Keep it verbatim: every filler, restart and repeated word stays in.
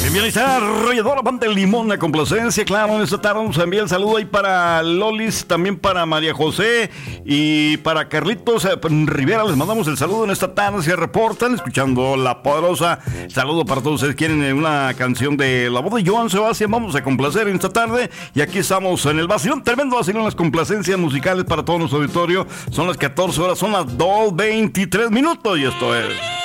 Bien, ahí está Arrolladora Pan de Limón, la complacencia, claro, en esta tarde nos envía el saludo ahí para Lolis, también para María José y para Carlitos eh, Rivera, les mandamos el saludo en esta tarde, se reportan, escuchando La Poderosa, saludo para todos ustedes, quieren una canción de la voz de Joan Sebastián, vamos a complacer en esta tarde, y aquí estamos en el vacilón, tremendo vacilón, las complacencias musicales para todo nuestro auditorio, son las catorce horas, son las dos veintitrés minutos, y esto es...